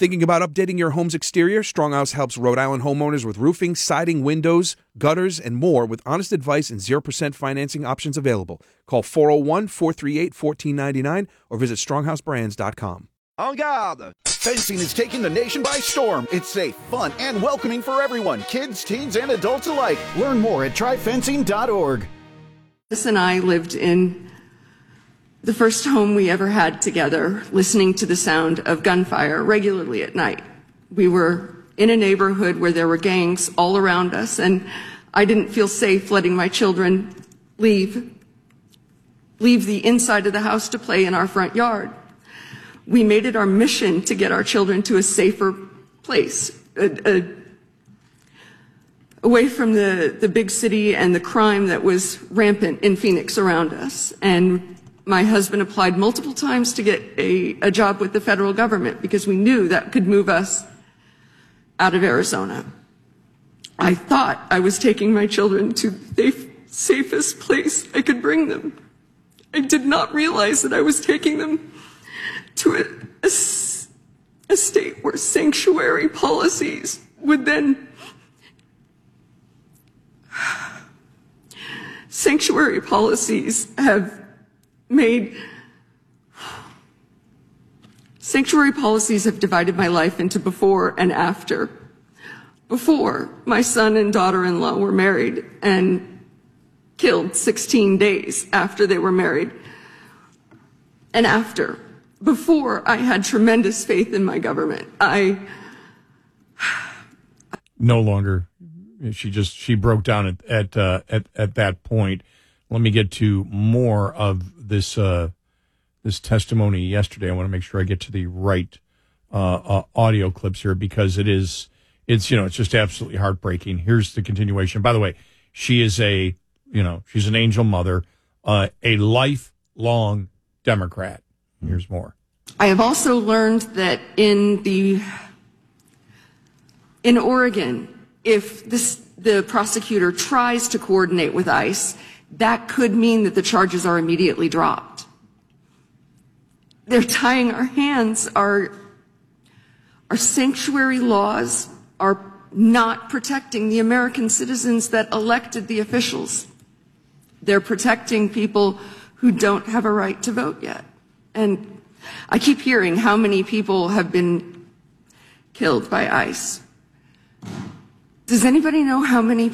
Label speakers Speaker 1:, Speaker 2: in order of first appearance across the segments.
Speaker 1: Thinking about updating your home's exterior? Stronghouse helps Rhode Island homeowners with roofing, siding, windows, gutters, and more with honest advice and 0% financing options available. Call 401-438-1499 or visit stronghouseBrands.com.
Speaker 2: En garde! Fencing is taking the nation by storm. It's safe, fun, and welcoming for everyone, kids, teens, and adults alike. Learn more at tryfencing.org.
Speaker 3: Chris and I lived in the first home we ever had together, listening to the sound of gunfire regularly at night. We were in a neighborhood where there were gangs all around us, and I didn't feel safe letting my children leave the inside of the house to play in our front yard. We made it our mission to get our children to a safer place, away from the big city and the crime that was rampant in Phoenix around us. And my husband applied multiple times to get a job with the federal government because we knew that could move us out of Arizona. I thought I was taking my children to the safest place I could bring them. I did not realize that I was taking them to a state where sanctuary policies would then sanctuary policies have divided my life into before and after. Before, my son and daughter-in-law were married and killed 16 days after they were married. And after, before, I had tremendous faith in my government.
Speaker 4: No longer. She broke down at that point. Let me get to more of this this testimony yesterday. I want to make sure I get to the right audio clips here because it's just absolutely heartbreaking. Here's the continuation. By the way, she is she's an angel mother, a lifelong Democrat. Here's more.
Speaker 3: I have also learned that in Oregon, if the prosecutor tries to coordinate with ICE, that could mean that the charges are immediately dropped. They're tying our hands. Our sanctuary laws are not protecting the American citizens that elected the officials. They're protecting people who don't have a right to vote yet. And I keep hearing how many people have been killed by ICE. Does anybody know how many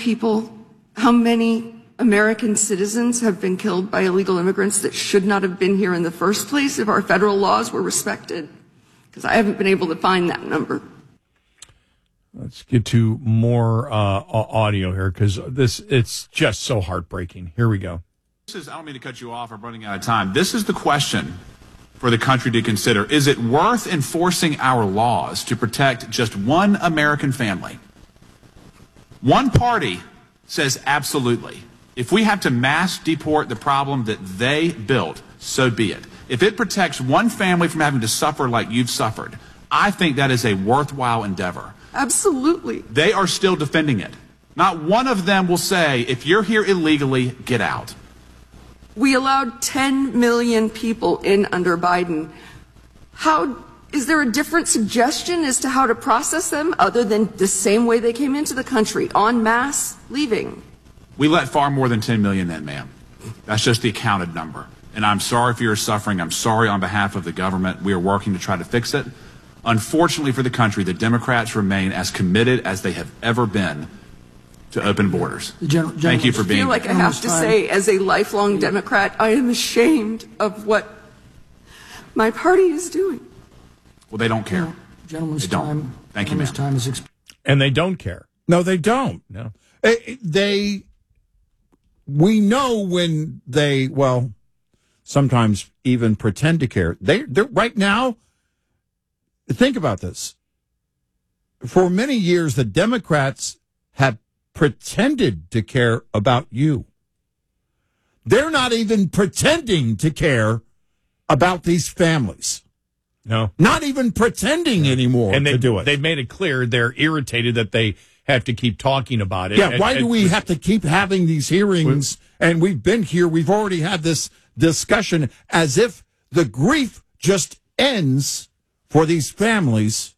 Speaker 3: American citizens have been killed by illegal immigrants that should not have been here in the first place if our federal laws were respected? Because I haven't been able to find that number.
Speaker 4: Let's get to more audio here because it's just so heartbreaking. Here we go.
Speaker 5: I don't mean to cut you off. I'm running out of time. This is the question for the country to consider. Is it worth enforcing our laws to protect just one American family? One party says absolutely. If we have to mass deport the problem that they built, so be it. If it protects one family from having to suffer like you've suffered, I think that is a worthwhile endeavor.
Speaker 3: Absolutely.
Speaker 5: They are still defending it. Not one of them will say, if you're here illegally, get out.
Speaker 3: We allowed 10 million people in under Biden. Is there a different suggestion as to how to process them other than the same way they came into the country, en masse, leaving?
Speaker 5: We let far more than 10 million in, ma'am. That's just the accounted number. And I'm sorry if you're suffering. I'm sorry on behalf of the government. We are working to try to fix it. Unfortunately for the country, the Democrats remain as committed as they have ever been to open borders. Thank you for being here.
Speaker 3: I feel like I have to say, as a lifelong Democrat, I am ashamed of what my party is doing.
Speaker 5: Well, they don't care.
Speaker 6: Gentlemen's
Speaker 5: they don't.
Speaker 6: time.
Speaker 5: Thank you, ma'am.
Speaker 6: Time is
Speaker 4: and they don't care.
Speaker 7: No, they don't.
Speaker 4: No.
Speaker 7: We know when they, sometimes even pretend to care. They're right now, think about this. For many years, the Democrats have pretended to care about you. They're not even pretending to care about these families.
Speaker 4: No.
Speaker 7: Not even pretending anymore to do it.
Speaker 4: They've made it clear they're irritated that they have to keep talking about it.
Speaker 7: Yeah, why do we have to keep having these hearings? And we've been here, we've already had this discussion as if the grief just ends for these families